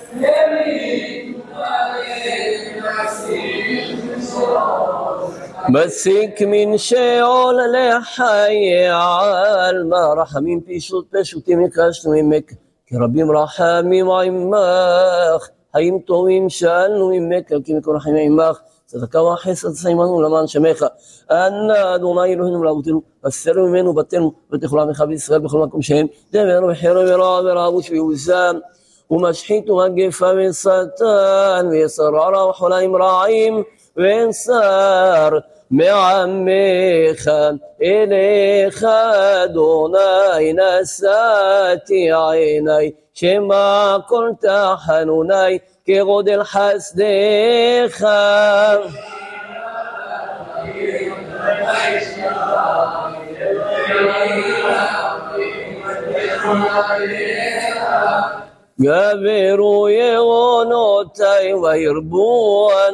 מסיק מן שאול לחיי עלמא, רחמים פשוטים ביקשנו ממך, כי רבים רחמים עמך, חיים טובים שאלנו ממך, כי מכל רחמים עמך, צדקה וחסד סיימנו למען שמך. אנא אדוני אלוהינו ולאבותינו, הסר ממנו בתינו ותחולה עמך בישראל בכל מקום שהם, דבר וחירו ורע ורעבוש ויעוזם, ומשחית ומגפה ושטן ויסררה וחוליים רעים ונסר מעמך אליך אדוני נשאתי עיני, שמע כל תחנוני כגודל חסדך. גברו ירונותי וירבו